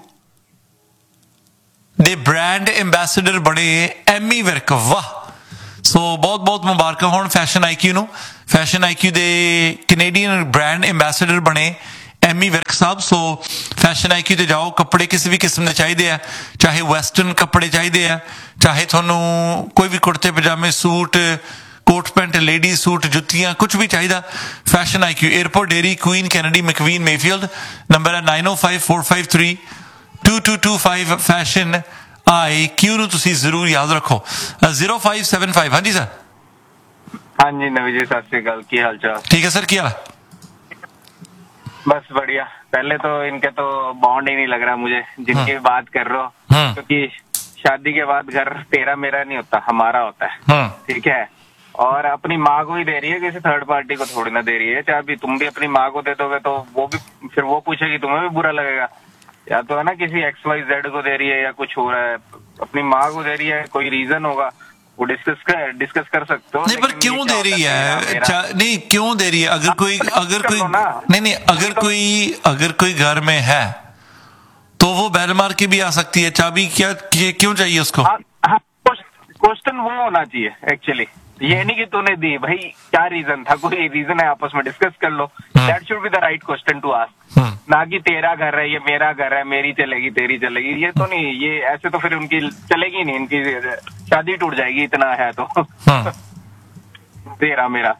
ਦੇ ਬ੍ਰਾਂਡ ਐਂਬੈਸਡਰ ਬਣੇ ਐਮੀ ਵਿਰਕ। ਵਾਹ! ਸੋ ਬਹੁਤ ਬਹੁਤ ਮੁਬਾਰਕਾਂ ਹੋਣ ਫੈਸ਼ਨ ਆਈ ਕਿਊ ਨੂੰ। ਫੈਸ਼ਨ ਆਈ ਕਿਊ ਦੇ ਕੈਨੇਡੀਅਨ ਬ੍ਰਾਂਡ ਐਂਬੈਸਡਰ ਬਣੇ ਐਮੀ ਵਿਰਕ ਸਾਹਿਬ। ਸੋ ਫੈਸ਼ਨ ਆਈ ਕਿਊ ਤੇ ਜਾਓ, ਕੱਪੜੇ ਕਿਸੇ ਵੀ ਕਿਸਮ ਦੇ ਚਾਹੀਦੇ ਆ, ਚਾਹੇ ਵੈਸਟਰਨ ਕੱਪੜੇ ਚਾਹੀਦੇ ਆ, ਚਾਹੇ ਤੁਹਾਨੂੰ ਕੋਈ ਵੀ ਕੁੜਤੇ ਪਜਾਮੇ, suit, coat pant, lady suit, ਜੁੱਤੀਆਂ, ਕੁਝ ਵੀ ਚਾਹੀਦਾ, ਫੈਸ਼ਨ ਆਈ ਕਿਊ, airport dairy, Queen Kennedy, ਮੈਕਵੀਨ, Mayfield. Number ਹੈ nine O five four five three two to to five. Fashion ਆਈ ਕਿਊ ਨੂੰ ਤੁਸੀਂ ਜ਼ਰੂਰ ਯਾਦ ਰੱਖੋ। Zero five seven five. ਹਾਂਜੀ ਸਰ। ਹਾਂਜੀ नवी जी, सत श्री अकाल, की हाल चाल? ठीक है सर, क्या? बस बढ़िया। पहले तो इनके तो बॉन्ड ही नहीं लग रहा मुझे, जिनकी बात कर रहे हो, क्योंकि शादी के बाद घर तेरा मेरा नहीं होता, हमारा होता है। ठीक है, और अपनी माँ को ही दे रही है, किसी थर्ड पार्टी को थोड़ी ना दे रही है। चाहे भी तुम भी अपनी माँ को दे दोगे तो वो भी फिर वो पूछेगी, तुम्हें भी बुरा लगेगा। या तो है ना किसी एक्स वाई जेड को दे रही है या कुछ हो रहा है, अपनी माँ को दे रही है, कोई रीजन होगा, वो डिस्कस कर डिस्कस कर सकते हो। नहीं पर क्यों दे रही है? नहीं क्यों दे रही है? अगर कोई अगर कोई नहीं नहीं अगर कोई अगर कोई घर में है तो वो बैल मार के भी आ सकती है। चाबी क्या क्यों चाहिए उसको? क्वेश्चन वो होना चाहिए एक्चुअली, ये नहीं कि तूने दी, भाई क्या रीजन था, कोई रीजन है आपस में डिस्कस कर लो। That should be the right question to ask, ना कि तेरा घर है ये मेरा घर है, मेरी चलेगी तेरी चलेगी, ये तो नहीं। ये ऐसे तो फिर उनकी चलेगी नहीं, इनकी शादी टूट जाएगी, इतना है तो तेरा मेरा।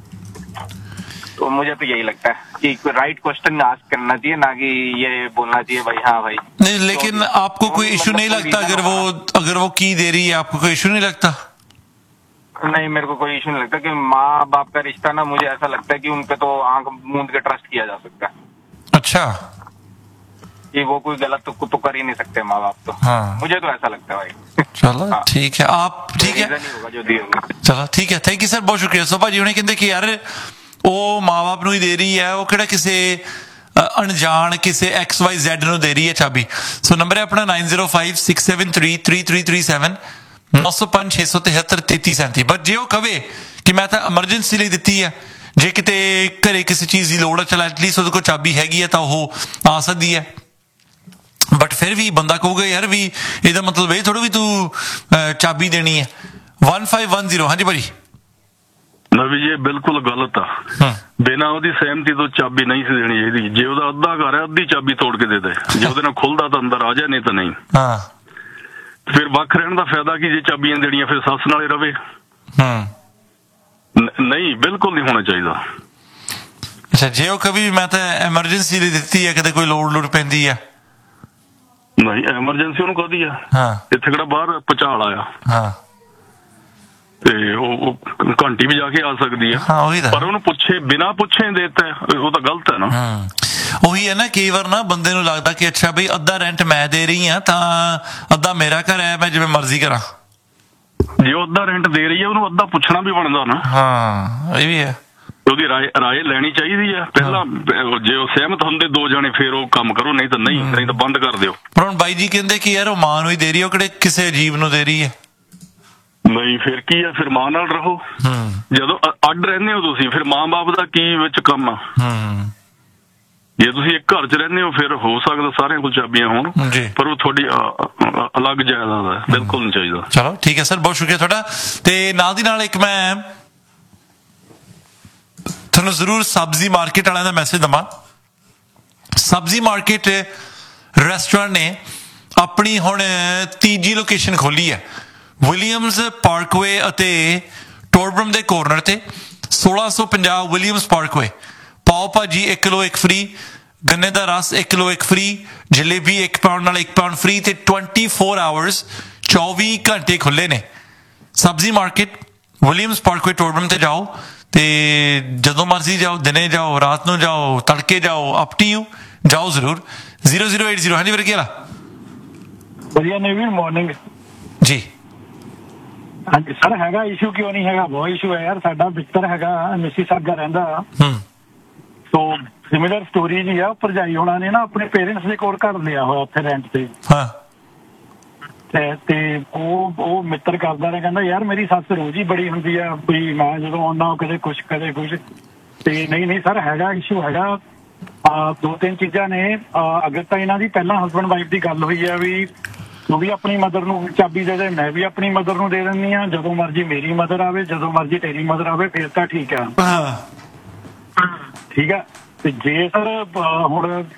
तो मुझे तो यही लगता है कि राइट क्वेश्चन आस्क करना चाहिए, ना कि ये बोलना चाहिए भाई हाँ भाई नहीं। लेकिन तो आपको कोई इशू नहीं लगता अगर वो अगर वो की दे रही है? आपको कोई इशू नहीं लगता? नहीं, मेरे को कोई इशू नहीं लगता कि माँ बाप का रिश्ता ना, मुझे ऐसा लगता है कि उनपे तो आंख मूंद के ट्रस्ट किया जा सकता है। अच्छा, कि वो कोई गलत तो, तो कर ही नहीं सकते माँ बाप तो। हाँ। मुझे तो ऐसा लगता है भाई। चलो हाँ। ठीक है, आप ठीक है, होगा जो दिए। चलो ठीक है, थैंक यू सर, बहुत शुक्रिया। सो भाजी ਉਹਨੇ ਕਹਿੰਦੇ ਕਿ ਯਾਰ ਉਹ ਮਾਂ ਬਾਪ ਨੂੰ ਹੀ ਦੇ ਰਹੀ ਹੈ, ਉਹ ਕਿਹੜਾ ਕਿਸੇ ਅਣਜਾਣ ਕਿਸੇ ਐਕਸ ਵਾਈ ਜ਼ੈਡ ਨੂੰ ਦੇ ਰਹੀ ਹੈ ਚਾਬੀ। ਸੋ ਨੰਬਰ ਹੈ ਆਪਣਾ nine zero five six seven three three three three seven, ਨੌ ਸੌ ਪੰਜ ਛੇ ਸੌ ਤਿਹੱਤਰ ਤੇਤੀ ਸੈਂਤੀ। ਬਟ ਜੇ ਉਹ ਕਵੇ ਕਿ ਮੈਂ ਤਾਂ ਐਮਰਜੈਂਸੀ ਲਈ ਦਿੱਤੀ ਹੈ, ਜੇ ਕਿਤੇ ਘਰੇ ਕਿਸੇ ਚੀਜ਼ ਦੀ ਲੋੜ ਹੈ, ਚਲ ਐਟਲੀਸਟ ਉਹਦੇ ਕੋਲ ਚਾਬੀ ਹੈਗੀ ਹੈ ਤਾਂ ਉਹ ਆ ਸਕਦੀ ਹੈ। ਬਟ ਫਿਰ ਵੀ ਬੰਦਾ ਕਹੂਗਾ ਯਾਰ ਵੀ ਇਹਦਾ ਮਤਲਬ ਇਹ ਥੋੜਾ ਵੀ ਤੂੰ ਚਾਬੀ ਦੇਣੀ ਹੈ। one five one zero ਹਾਂਜੀ ਭਾਜੀ। ਨਵੀ ਜੀ ਬਿਲਕੁਲ ਗਲਤ ਆ, ਬਿਨਾਂ ਉਹਦੀ ਸਹਿਮਤੀ ਤੋਂ ਚਾਬੀ ਨਹੀਂ ਸੀ ਦੇਣੀ ਚਾਹੀਦੀ। ਜੇ ਉਹਦਾ ਅੱਧਾ ਘਰ ਹੈ ਅੱਧੀ ਚਾਬੀ ਤੋੜ ਕੇ ਦੇ ਦੇ, ਜੇ ਉਹਦੇ ਨਾਲ ਖੁੱਲਦਾ ਤਾਂ ਅੰਦਰ ਆ ਜਾ, ਨਹੀਂ ਤਾਂ ਨਹੀਂ। ਹਾਂ ਫਿਰ ਵੱਖ ਰਹਿਣ ਦਾ ਫਾਇਦਾ ਕੀ ਜੇ ਚਾਬੀਆਂ ਦੇਣੀਆਂ, ਫਿਰ ਸੱਸ ਨਾਲੇ ਰਵੇ। ਨਹੀਂ ਬਿਲਕੁਲ ਨਹੀਂ ਹੋਣਾ ਚਾਹੀਦਾ। ਅੱਛਾ ਜੇ ਉਹ ਕभी ਮੈਂ ਤਾਂ ਐਮਰਜੈਂਸੀ ਲਈ ਦਿੱਤੀ ਹੈ, ਕਿਤੇ ਕੋਈ ਲੋੜ ਲੋੜ ਪੈਂਦੀ ਆ? ਨਹੀਂ ਐਮਰਜੈਂਸੀ ਉਹਨੂੰ ਕਹਦੀ ਆ, ਹਾਂ ਇੱਥੇ ਕਿਹੜਾ ਬਾਹਰ ਭੁਚਾਲ ਆਇਆ, ਹਾਂ ਤੇ ਉਹ ਘੰਟੀ ਵੀ ਜਾ ਕੇ ਆ ਸਕਦੀ ਆ। ਹਾਂ ਉਹੀ ਤਾਂ, ਪਰ ਉਹਨੂੰ ਪੁੱਛੇ ਬਿਨਾਂ ਪੁੱਛੇ ਦੇਤਾ, ਉਹ ਤਾਂ ਗਲਤ ਹੈ ਨਾ। ਉਹੀ ਹੈ ਨਾ, ਕਈ ਵਾਰ ਨਾ ਬੰਦੇ ਨੂੰ ਲੱਗਦਾ ਕਿ ਅੱਛਾ ਬਈ ਅੱਧਾ ਰੈਂਟ ਮੈਂ ਦੇ ਰਹੀ ਹਾਂ ਤਾਂ ਅੱਧਾ ਮੇਰਾ ਘਰ ਹੈ, ਮੈਂ ਜਿਵੇਂ ਮਰਜ਼ੀ ਕਰਾਂ। ਜੇ ਉਹ ਅੱਧਾ ਰੈਂਟ ਦੇ ਰਹੀ ਹੈ ਉਹਨੂੰ ਅੱਧਾ ਪੁੱਛਣਾ ਵੀ ਬਣਦਾ ਨਾ। ਹਾਂ ਇਹ ਵੀ ਹੈ, ਉਹਦੀ ਰਾਏ ਰਾਏ ਲੈਣੀ ਚਾਹੀਦੀ ਆ ਪਹਿਲਾਂ। ਜੇ ਉਹ ਸਹਿਮਤ ਹੁੰਦੇ ਦੋ ਜਣੇ ਫਿਰ ਉਹ ਕੰਮ ਕਰੋ, ਨਹੀਂ ਤਾਂ ਨਹੀਂ, ਨਹੀਂ ਤਾਂ ਬੰਦ ਕਰ ਦਿਓ। ਪਰ ਹੁਣ ਬਾਈ ਜੀ ਕਹਿੰਦੇ ਕਿ ਯਾਰ ਉਹ ਮਾਂ ਨੂੰ ਹੀ ਦੇ ਰਹੀ ਹੈ, ਉਹ ਕਿਹੜੇ ਕਿਸੇ ਅਜੀਬ ਨੂੰ ਦੇ ਰਹੀ ਹੈ। ਨਹੀਂ ਫਿਰ ਕੀ ਆ, ਫਿਰ ਮਾਂ ਨਾਲ ਰਹੋ। ਜਦੋਂ ਅੱਡ ਰਹਿੰਦੇ ਹੋ ਤੁਸੀਂ, ਫਿਰ ਮਾਂ ਬਾਪ ਦਾ ਕੀ ਵਿੱਚ ਕੰਮ ਆ। ਜੇ ਤੁਸੀਂ ਇੱਕ ਘਰ 'ਚ ਰਹਿੰਦੇ ਹੋ ਫਿਰ ਹੋ ਸਕਦਾ ਸਾਰਿਆਂ ਕੋਲ ਚਾਬੀਆਂ ਹੋਣ, ਪਰ ਉਹ ਤੁਹਾਡੀ ਅਲੱਗ ਜਾਇਦਾਦ ਹੈ, ਬਿਲਕੁਲ ਨਹੀਂ ਚਾਹੀਦਾ। ਚਲੋ ਠੀਕ ਹੈ ਸਰ, ਬਹੁਤ ਸ਼ੁਕਰੀਆ ਤੁਹਾਡਾ। ਤੇ ਨਾਲ ਦੀ ਨਾਲ ਇੱਕ ਮੈਂ ਤੁਹਾਨੂੰ ਜ਼ਰੂਰ ਸਬਜ਼ੀ ਮਾਰਕੀਟ ਵਾਲਿਆਂ ਦਾ ਮੈਸੇਜ ਦੇਵਾਂ। ਸਬਜ਼ੀ ਮਾਰਕੀਟ ਰੈਸਟੋਰੈਂਟ ਨੇ ਆਪਣੀ ਹੁਣ ਤੀਜੀ ਲੋਕੇਸ਼ਨ ਖੋਲੀ ਹੈ, ਵਿਲੀਅਮਸ ਪਾਰਕਵੇ ਅਤੇ ਟੋਰਬਰਮ ਦੇ ਕੋਰਨਰ ਤੇ। ਸੋਲਾਂ ਸੌ ਪੰਜਾਹ ਵਿਲੀਅਮਸ ਪਾਰਕਵੇ। ਪਾਓ ਭਾਜੀ ਇੱਕ ਕਿਲੋ ਇੱਕ ਫ੍ਰੀ, ਗੰਨੇ ਦਾ ਰਸ ਇੱਕ ਕਿਲੋ ਇੱਕ ਫ੍ਰੀ, ਜਲੇਬੀ ਇੱਕ ਪਾਊਂਡ ਨਾਲ ਇੱਕ ਪਾਊਂਡ ਫ੍ਰੀ, ਤੇ ਟਵੈਂਟੀ ਫੋਰ ਆਵਰਸ ਚੌਵੀ ਘੰਟੇ ਖੁੱਲੇ ਨੇ। ਸਬਜ਼ੀ ਮਾਰਕੀਟ ਵਿਲੀਅਮਸ ਪਾਰਕਵੇ ਟੋਰਬਰਮ ਤੇ ਜਾਓ, ਤੇ ਜਦੋਂ ਮਰਜ਼ੀ ਜਾਓ, ਦਿਨੇ ਜਾਓ, ਰਾਤ ਨੂੰ ਜਾਓ, ਤੜਕੇ ਜਾਓ, ਅਪ ਟੂ ਯੂ, ਜਾਓ ਜ਼ਰੂਰ। ਜ਼ੀਰੋ ਜ਼ੀਰੋ ਏਟ ਜ਼ੀਰੋ ਹਾਂਜੀ ਵੀਰ ਕੀ ਹਾਲ? ਵਧੀਆ ਨੇ ਵੀ ਮਾਰਨਿੰਗ ਜੀ। ਹਾਂਜੀ ਸਰ, ਹੈਗਾ ਇਸ਼ੂ ਕਿਉਂ ਨਹੀਂ ਹੈਗਾ, ਬਹੁਤ ਇਸ਼ੂ ਹੈ ਯਾਰ। ਸਾਡਾ ਮਿੱਤਰ ਹੈਗਾ ਮਿਸੀਸਾਗਾ ਰਹਿੰਦਾ, ਸੋ ਸਿਮਿਲਰ ਸਟੋਰੀ ਜੀ ਆ। ਭਰਜਾਈ ਹੋਣਾ ਨੇ ਨਾ ਆਪਣੇ ਪੇਰੈਂਟਸ ਦੇ ਕੋਲ ਘਰ ਲਿਆ ਹੋਇਆ ਉੱਥੇ ਰੈਂਟ ਤੇ। ਹਾਂ ਤੇ ਉਹ ਉਹ ਮਿੱਤਰ ਕਰਦਾ ਰਿਹਾ, ਕਹਿੰਦਾ ਯਾਰ ਮੇਰੀ ਸੱਸ ਰੋਜ਼ ਹੀ ਬੜੀ ਹੁੰਦੀ ਆ, ਵੀ ਮੈਂ ਜਦੋਂ ਆਉਣਾ ਕਦੇ ਕੁਛ ਕਦੇ ਕੁਛ। ਤੇ ਨਹੀਂ ਨਹੀਂ ਸਰ, ਹੈਗਾ ਇਸ਼ੂ ਹੈਗਾ। ਦੋ ਤਿੰਨ ਚੀਜ਼ਾਂ ਨੇ। ਅਗਰ ਤਾਂ ਇਹਨਾਂ ਦੀ ਪਹਿਲਾਂ ਹਸਬੈਂਡ ਵਾਈਫ ਦੀ ਗੱਲ ਹੋਈ ਆ ਵੀ ਤੂੰ ਵੀ ਆਪਣੀ ਮਦਰ ਨੂੰ ਚਾਬੀ ਦੇ ਦੇ, ਮੈਂ ਵੀ ਆਪਣੀ ਮਦਰ ਨੂੰ ਦੇ ਦਿੰਦੀ ਆ, ਜਦੋਂ ਮਰਜ਼ੀ ਮੇਰੀ ਮਦਰ ਆਵੇ, ਜਦੋਂ ਮਰਜ਼ੀ ਤੇਰੀ ਮਦਰ ਆਵੇ, ਫਿਰ ਤਾਂ ਠੀਕ ਆ। ਠੀਕ ਆ। ਤੇ ਜੇ ਸਰ ਹੁਣ